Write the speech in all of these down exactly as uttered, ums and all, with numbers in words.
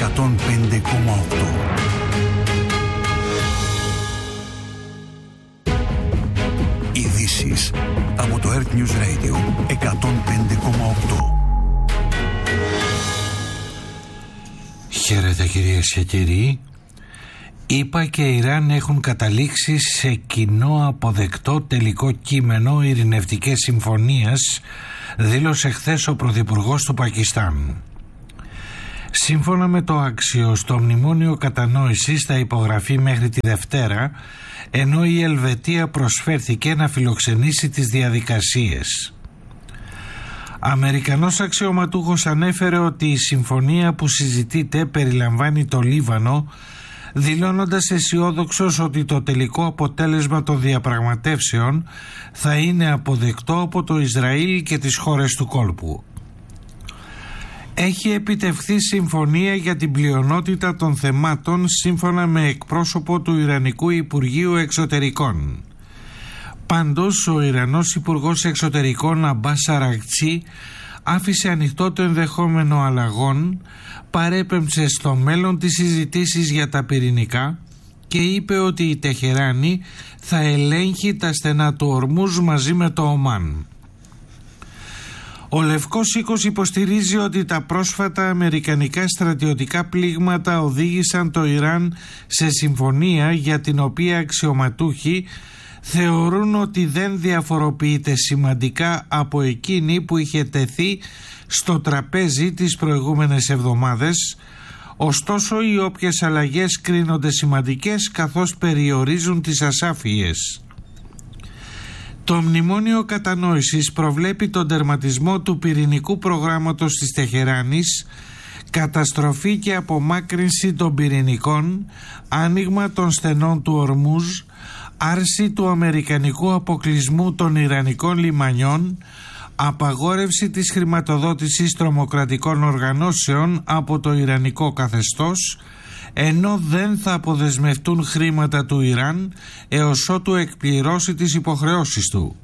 εκατόν πέντε κόμμα οκτώ. Ειδήσεις από το Earth News Radio εκατόν πέντε κόμμα οκτώ. Χαίρετε κυρίες και κύριοι. ΗΠΑ και Ιράν έχουν καταλήξει σε κοινό αποδεκτό τελικό κείμενο ειρηνευτικής συμφωνίας, δήλωσε χθες ο Πρωθυπουργός του Πακιστάν. Σύμφωνα με το Άξιος, το μνημόνιο κατανόησης θα υπογραφεί μέχρι τη Δευτέρα, ενώ η Ελβετία προσφέρθηκε να φιλοξενήσει τις διαδικασίες. Αμερικανός αξιωματούχος ανέφερε ότι η συμφωνία που συζητείται περιλαμβάνει το Λίβανο, δηλώνοντας αισιόδοξος ότι το τελικό αποτέλεσμα των διαπραγματεύσεων θα είναι αποδεκτό από το Ισραήλ και τις χώρες του κόλπου. Έχει επιτευχθεί συμφωνία για την πλειονότητα των θεμάτων, σύμφωνα με εκπρόσωπο του Ιρανικού Υπουργείου Εξωτερικών. Πάντως, ο Ιρανός Υπουργός Εξωτερικών Αμπάς Αρακτσί άφησε ανοιχτό το ενδεχόμενο αλλαγών, παρέπεμψε στο μέλλον τις συζητήσεις για τα πυρηνικά και είπε ότι η Τεχεράνη θα ελέγχει τα στενά του Ορμούζ μαζί με το Ομάν. Ο Λευκός Οίκος υποστηρίζει ότι τα πρόσφατα αμερικανικά στρατιωτικά πλήγματα οδήγησαν το Ιράν σε συμφωνία για την οποία αξιωματούχοι θεωρούν ότι δεν διαφοροποιείται σημαντικά από εκείνη που είχε τεθεί στο τραπέζι τις προηγούμενες εβδομάδες, ωστόσο οι όποιες αλλαγές κρίνονται σημαντικές καθώς περιορίζουν τις ασάφειες. Το μνημόνιο κατανόησης προβλέπει τον τερματισμό του πυρηνικού προγράμματος της Τεχεράνης, καταστροφή και απομάκρυνση των πυρηνικών, άνοιγμα των στενών του Ορμούζ, άρση του αμερικανικού αποκλεισμού των ιρανικών λιμανιών, απαγόρευση της χρηματοδότησης τρομοκρατικών οργανώσεων από το ιρανικό καθεστώς, ενώ δεν θα αποδεσμευτούν χρήματα του Ιράν έως ότου εκπληρώσει τις υποχρεώσεις του.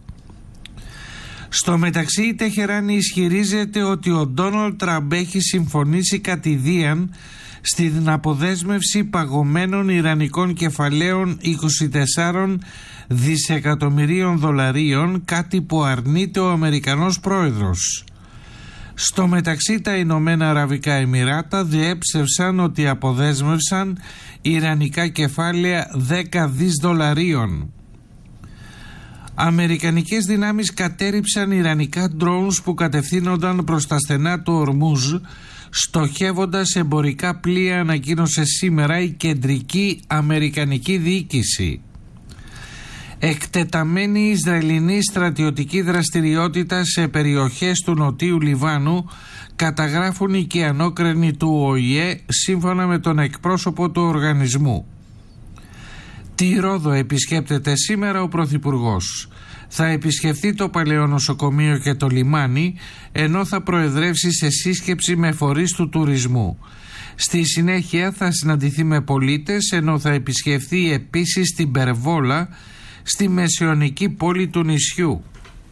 Στο μεταξύ, η Τεχεράνη ισχυρίζεται ότι ο Ντόναλντ Τραμπ έχει συμφωνήσει κατηδίαν στην αποδέσμευση παγωμένων ιρανικών κεφαλαίων είκοσι τέσσερα δισεκατομμυρίων δολαρίων, κάτι που αρνείται ο Αμερικανός πρόεδρος. Στο μεταξύ, τα Ηνωμένα Αραβικά Εμιράτα διέψευσαν ότι αποδέσμευσαν ιρανικά κεφάλαια δέκα δισεκατομμύρια δολαρίων. Αμερικανικές δυνάμεις κατέριψαν ιρανικά drones που κατευθύνονταν προς τα στενά του Ορμούζ, στοχεύοντας εμπορικά πλοία, ανακοίνωσε σήμερα η κεντρική αμερικανική διοίκηση. Εκτεταμένη Ισραηλινή στρατιωτική δραστηριότητα σε περιοχές του Νοτίου Λιβάνου, καταγράφουν οι οικιανόκρενοι του Ο Η Ε, σύμφωνα με τον εκπρόσωπο του οργανισμού. Τη Ρόδο επισκέπτεται σήμερα ο Πρωθυπουργός. Θα επισκεφθεί το παλαιό νοσοκομείο και το λιμάνι, ενώ θα προεδρεύσει σε σύσκεψη με φορείς του τουρισμού. Στη συνέχεια θα συναντηθεί με πολίτες, ενώ θα επισκεφθεί επίσης την Περβόλα, στη μεσαιωνική πόλη του νησιού.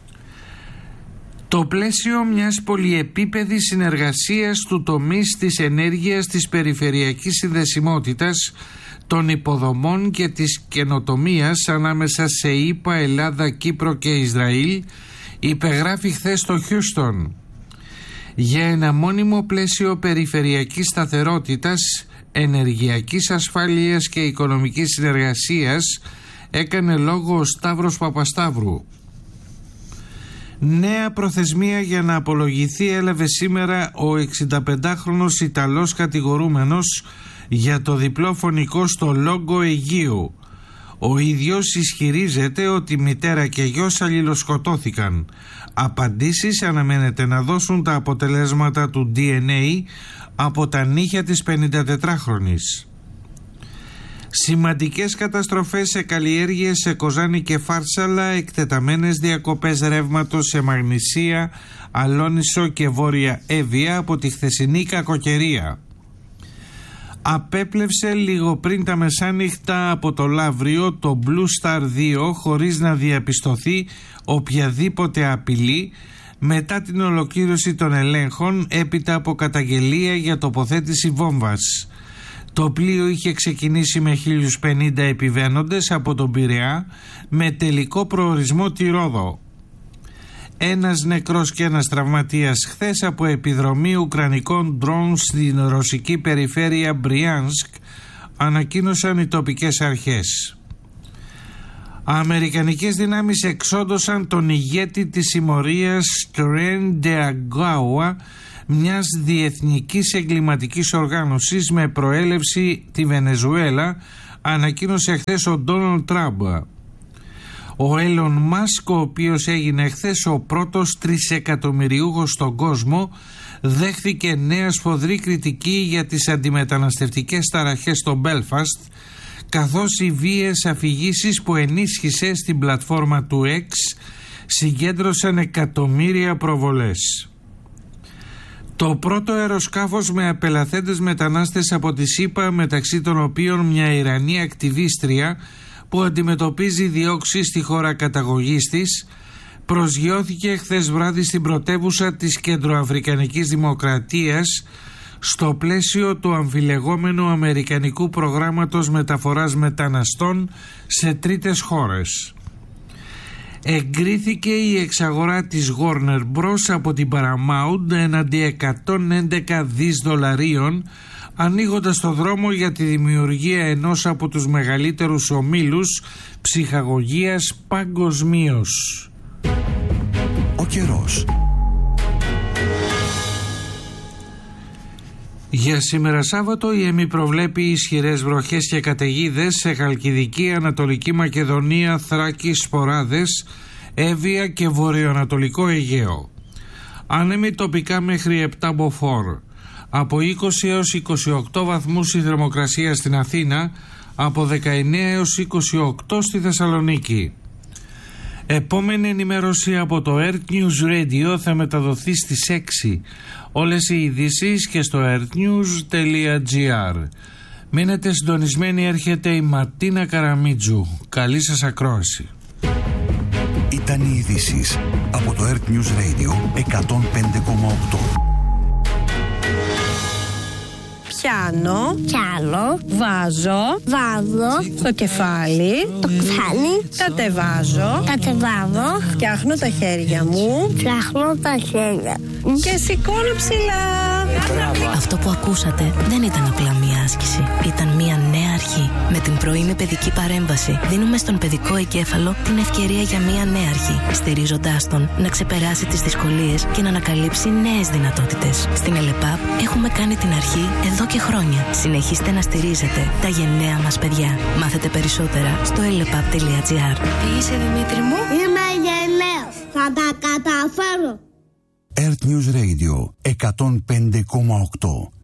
Το πλαίσιο μιας πολυεπίπεδης συνεργασίας του τομείς της ενέργειας, της περιφερειακής συνδεσιμότητας, των υποδομών και της καινοτομίας ανάμεσα σε ΗΠΑ, Ελλάδα, Κύπρο και Ισραήλ υπεγράφει χθες στο Χιούστον. Για ένα μόνιμο πλαίσιο περιφερειακής σταθερότητας, ενεργειακής ασφάλειας και οικονομικής συνεργασίας έκανε λόγο ο Σταύρος Παπασταύρου. Νέα προθεσμία για να απολογηθεί έλαβε σήμερα ο εξηνταπεντάχρονος Ιταλός κατηγορούμενος για το διπλό φωνικό στο Λόγκο Αιγαίου. Ο ίδιος ισχυρίζεται ότι μητέρα και γιος αλληλοσκοτώθηκαν. Απαντήσεις αναμένεται να δώσουν τα αποτελέσματα του ντι εν έι από τα νύχια της πενηντατετράχρονης. Σημαντικές καταστροφές σε καλλιέργειες σε Κοζάνη και Φάρσαλα, εκτεταμένες διακοπές ρεύματος σε Μαγνησία, Αλόνισο και Βόρεια Εύβοια από τη χθεσινή κακοκαιρία. Απέπλευσε λίγο πριν τα μεσάνυχτα από το Λαύριο το Blue Star δύο χωρίς να διαπιστωθεί οποιαδήποτε απειλή, μετά την ολοκλήρωση των ελέγχων έπειτα από καταγγελία για τοποθέτηση βόμβας. Το πλοίο είχε ξεκινήσει με χίλιους πενήντα επιβαίνοντες από τον Πειραιά με τελικό προορισμό τη Ρόδο. Ένας νεκρός και ένας τραυματίας χθες από επιδρομή ουκρανικών ντρόουν στην ρωσική περιφέρεια Μπριάνσκ, ανακοίνωσαν οι τοπικές αρχές. Αμερικανικές δυνάμεις εξόντωσαν τον ηγέτη της συμμορίας Tren de Agua, μιας διεθνικής εγκληματικής οργάνωσης με προέλευση τη Βενεζουέλα, ανακοίνωσε χθες ο Ντόναλντ Τραμπ. Ο Έιλον Μάσκ, ο οποίος έγινε χθες ο πρώτος τρισεκατομμυριούχος στον κόσμο, δέχθηκε νέα σφοδρή κριτική για τις αντιμεταναστευτικές ταραχές στο Μπέλφαστ, καθώς οι βίαιες αφηγήσεις που ενίσχυσε στην πλατφόρμα του X συγκέντρωσαν εκατομμύρια προβολές. Το πρώτο αεροσκάφος με απελαθέντες μετανάστες από τη ΣΥΠΑ, μεταξύ των οποίων μια Ιρανή ακτιβίστρια που αντιμετωπίζει διώξεις στη χώρα καταγωγής της, προσγειώθηκε χθες βράδυ στην πρωτεύουσα της Κεντροαφρικανικής Δημοκρατίας στο πλαίσιο του αμφιλεγόμενου αμερικανικού προγράμματος μεταφοράς μεταναστών σε τρίτες χώρες. Εγκρίθηκε η εξαγορά της Warner Bros. Από την Paramount έναντι εκατόν έντεκα δισεκατομμύρια δολαρίων, ανοίγοντας το δρόμο για τη δημιουργία ενός από τους μεγαλύτερους ομίλους ψυχαγωγίας παγκοσμίως. Ο καιρός. Για σήμερα Σάββατο η ΕΜΗ προβλέπει ισχυρές βροχές και καταιγίδες σε Χαλκιδική, Ανατολική Μακεδονία, Θράκη, Σποράδες, Εύβοια και Βορειοανατολικό Αιγαίο. Άνεμοι τοπικά μέχρι επτά μποφόρ. Από είκοσι έως είκοσι οκτώ βαθμούς η θερμοκρασία στην Αθήνα, από δεκαεννέα έως είκοσι οκτώ στη Θεσσαλονίκη. Επόμενη ενημέρωση από το Earth News Radio θα μεταδοθεί στις έξι. Όλες οι ειδήσεις και στο earthnews τελεία gr. Μείνετε συντονισμένοι, έρχεται η Ματίνα Καραμίτζου. Καλή σας ακρόαση. Ήταν οι ειδήσεις από το Earth News Radio εκατόν πέντε κόμμα οκτώ. Πιάνω, πιάνω, βάζω, βάζω στο κεφάλι, το κεφάλι, κατεβάζω, κατεβάζω, φτιάχνω τα χέρια μου, φτιάχνω τα χέρια και σηκώνω ψηλά. Αυτό που ακούσατε δεν ήταν απλά μία άσκηση. Ήταν μία νέα αρχή. Με την πρωινή παιδική παρέμβαση δίνουμε στον παιδικό εγκέφαλο την ευκαιρία για μία νέα αρχή, στηρίζοντάς τον να ξεπεράσει τις δυσκολίες και να ανακαλύψει νέες δυνατότητες. Στην ΕΛΕΠΑΠ έχουμε κάνει την αρχή εδώ και χρόνια. Συνεχίστε να στηρίζετε τα γενναία μας παιδιά. Μάθετε περισσότερα στο ελεπαπ τελεία gr. Τι είσαι, Δημήτρη μου? Είμαι γενναίος. Θα τα καταφέρω. Earth News Radio εκατόν πέντε κόμμα οκτώ.